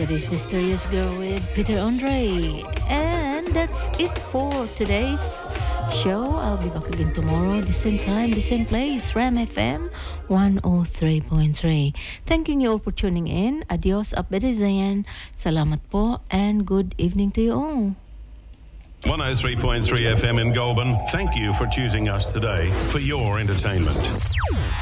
That is Mysterious Girl with Peter Andre. And that's it for today's show. I'll be back again tomorrow, the same time, the same place, Ram FM 103.3. Thanking you all for tuning in. Adios, Abedizayan. Salamat po, and good evening to you all. 103.3 FM in Goulburn. Thank you for choosing us today for your entertainment.